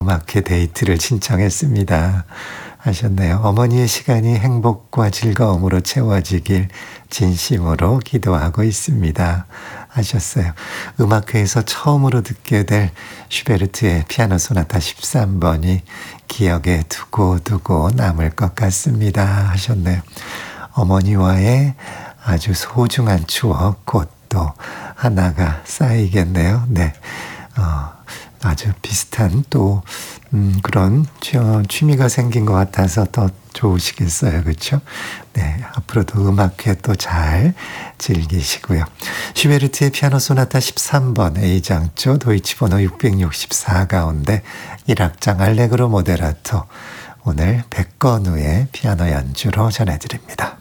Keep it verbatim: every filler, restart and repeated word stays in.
음악회 데이트를 신청했습니다. 하셨네요. 어머니의 시간이 행복과 즐거움으로 채워지길 진심으로 기도하고 있습니다. 하셨어요. 음악회에서 처음으로 듣게 될 슈베르트의 피아노 소나타 십삼 번이 기억에 두고두고 남을 것 같습니다. 하셨네요. 어머니와의 아주 소중한 추억 곧 또 하나가 쌓이겠네요. 네. 어, 아주 비슷한 또 음, 그런 취미가 생긴 것 같아서 더 좋으시겠어요. 그렇죠? 네, 앞으로도 음악회 또 잘 즐기시고요. 슈베르트의 피아노 소나타 십삼 번 A장조 도이치 번호 육백육십사 가운데 일 악장 알레그로 모데라토 오늘 백건우의 피아노 연주로 전해드립니다.